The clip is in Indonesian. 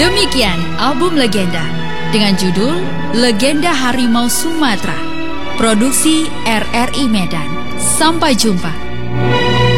Demikian album Legenda dengan judul Legenda Harimau Sumatera, produksi RRI Medan. Sampai jumpa.